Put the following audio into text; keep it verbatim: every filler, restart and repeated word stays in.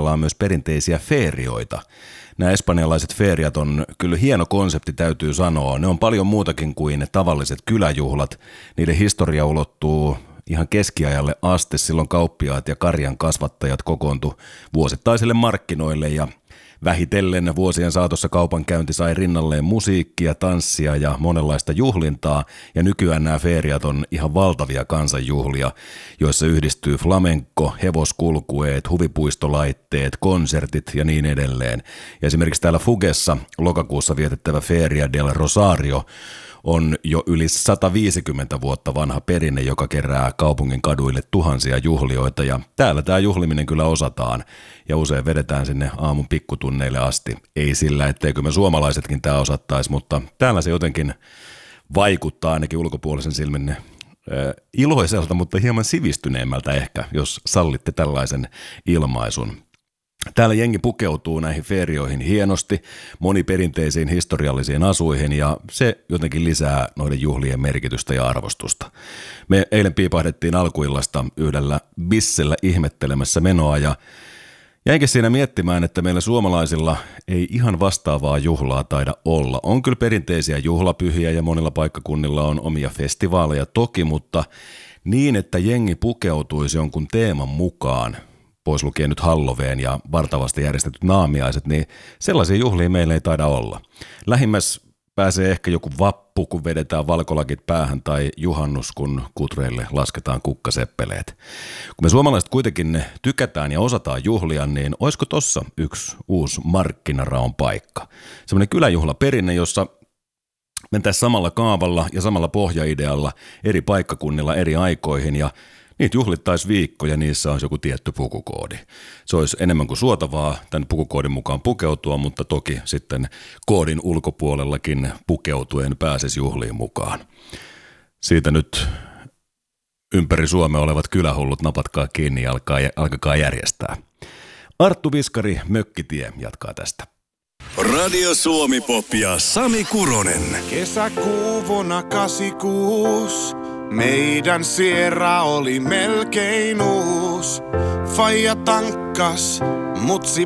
Espanjalla on myös perinteisiä feerioita. Nämä espanjalaiset feeriat on kyllä hieno konsepti, täytyy sanoa. Ne on paljon muutakin kuin ne tavalliset kyläjuhlat. Niiden historia ulottuu ihan keskiajalle asti. Silloin kauppiaat ja karjan kasvattajat kokoontu vuosittaisille markkinoille ja vähitellen vuosien saatossa kaupankäynti sai rinnalleen musiikkia, tanssia ja monenlaista juhlintaa, ja nykyään nämä feeriat on ihan valtavia kansanjuhlia, joissa yhdistyy flamenco, hevoskulkueet, huvipuistolaitteet, konsertit ja niin edelleen. Ja esimerkiksi täällä Fugessa lokakuussa vietettävä Feria del Rosario on jo yli sata viisikymmentä vuotta vanha perinne, joka kerää kaupungin kaduille tuhansia juhlioita, ja täällä tämä juhliminen kyllä osataan, ja usein vedetään sinne aamun pikkutunneille asti. Ei sillä, etteikö me suomalaisetkin tämä osattaisi, mutta täällä se jotenkin vaikuttaa ainakin ulkopuolisen silmin äh, iloiselta, mutta hieman sivistyneemmältä ehkä, jos sallitte tällaisen ilmaisun. Täällä jengi pukeutuu näihin feerioihin hienosti, moniperinteisiin historiallisiin asuihin, ja se jotenkin lisää noiden juhlien merkitystä ja arvostusta. Me eilen piipahdettiin alkuillasta yhdellä bissellä ihmettelemässä menoa, ja jäinkin siinä miettimään, että meillä suomalaisilla ei ihan vastaavaa juhlaa taida olla. On kyllä perinteisiä juhlapyhiä ja monilla paikkakunnilla on omia festivaaleja toki, mutta niin, että jengi pukeutuisi jonkun teeman mukaan, pois lukien nyt Halloween ja vartavasti järjestetyt naamiaiset, niin sellaisia juhlia meillä ei taida olla. Lähimmäs pääsee ehkä joku vappu, kun vedetään valkolakit päähän, tai juhannus, kun kutreille lasketaan kukkaseppeleet. Kun me suomalaiset kuitenkin tykätään ja osataan juhlia, niin olisiko tossa yksi uusi markkinaraon paikka? Semmoinen kyläjuhlaperinne, jossa mentäisiin samalla kaavalla ja samalla pohjaidealla eri paikkakunnilla eri aikoihin, ja niitä juhlittaisi viikkoja, niissä olisi joku tietty pukukoodi. Se olisi enemmän kuin suotavaa tämän pukukoodin mukaan pukeutua, mutta toki sitten koodin ulkopuolellakin pukeutuen pääsisi juhliin mukaan. Siitä nyt ympäri Suomea olevat kylähullut napatkaa kiinni ja alkaa, alkakaa järjestää. Arttu Viskari, Mökkitie, jatkaa tästä. Radio Suomi Pop ja Sami Kuronen. Kesäkuu vuonna kahdeksankymmentäkuusi. Meidän sierra oli melkein uus. Faija tankkas, mutsi